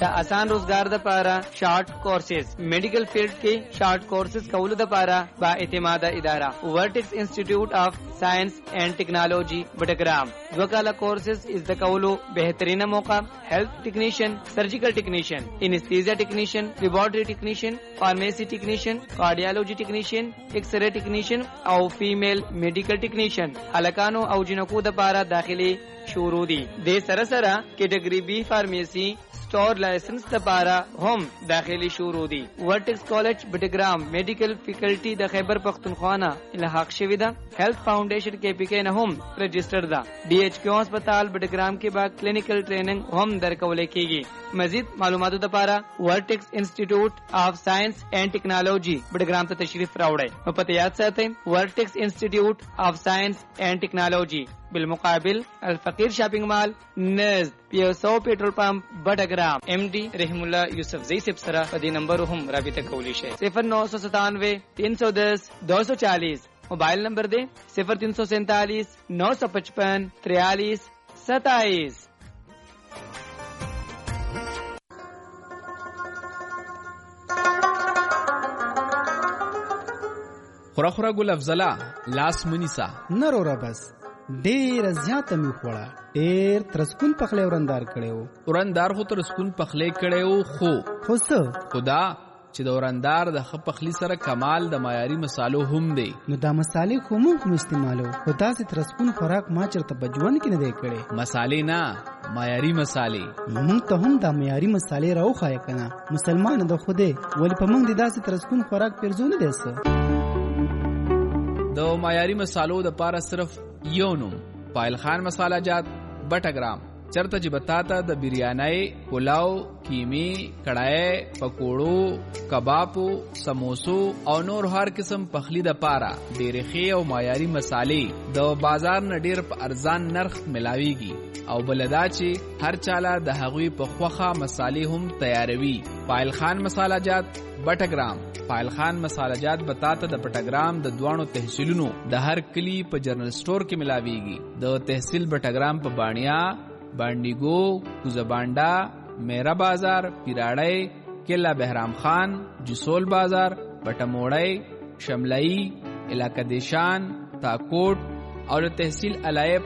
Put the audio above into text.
د آسان روزګار د پاره شارټ کورسز میډیکل فیلډ کې شارټ کورسز کولو د پاره با اعتماده اداره ورټکس انسټیټیوټ اف ساينس اینڈ ټیکنالوژي بټګرام وکاله کورسز از د کولو بهترینه موقع هیلث ټیکنیشن سرجیکل ټیکنیشن انستیزیا ټیکنیشن لیبارټری ټیکنیشن فارمیسی ټیکنیشن کارډیالوجي ټیکنیشن ایکس ری ټیکنیشن او فیمیل میډیکل ټیکنیشن هلکانو او جنکو د پاره داخلي شروع دي د سره سره کیټګری بی فارمیسی store licence दपारा हम दाखिली शुरू दी vertex college Battagram medical faculty the Khyber पख्तूनख्वाना इलाहाक शविदा हेल्थ फाउंडेशन के पीके न हम रजिस्टर दा डीएचक्यू अस्पताल बटग्राम के बाद क्लिनिकल ट्रेनिंग हम दर कवले कीगी मजीद मालूमात दपारा vertex institute of science and technology Battagram से तशरीफ रावड़े पता याद साथे vertex institute of science and technology بالمقابل الفقیر شاپنگ مال نزد پیوسو پیټرول پمپ بټګرام ام डी رحم الله یوسف زئی سب سره په دې نمبر هم رابطه کولی شئ 0997 310 240 موبایل نمبر دی 0347 955 43 27 خورا ګل افضلا لاس منیسا نرو بس ډیر زیاته می خوړه ډیر ترسکون پخلی ورندار کړو خو ترسکون پخلی کړو خو څه خدا چې د ورندار د خپ پخلی سره کمال د معیاري مصالو هم دی نو دا مصالې خو موږ استعمالو خدا سي ترسکون خوراک ما چرته بجوان کې نه دی کړي مصالې نه معیاري مصالې موږ ته هم دا معیاري مصالې راوخای کنه مسلمان د خوده ولی په موږ د داسې ترسکون خوراک پرځونه دي څه د معیاري مصالو د پاره صرف یو نوم پایل خان مساله جات بټګرام چرته جبتاتا د بریانای پلاو کیمی کڑای پکوړو کبابو سموسو او نور هر قسم پخلی د پاره ډېرې ښې او معیاري مصالې د بازار نه ډېر په ارزان نرخ ملاويږي او بلدا چې هر چاله د هغوی په خوخه مصالې هم تیاروي پایل خان مساله جات بټګرام پایل خان مساله جات بتاته د بټګرام د دوانو تحصیلونو د هر کلی په جنرال سٹور کې ملاويږي د تحصیل بټګرام په بانیا بانډیګو کوزبانډا میرا بازار پیراړی کلا بهرام خان جسول بازار بټموړی شملئی علاقہ دیشان تاکوټ او تحصیل علایب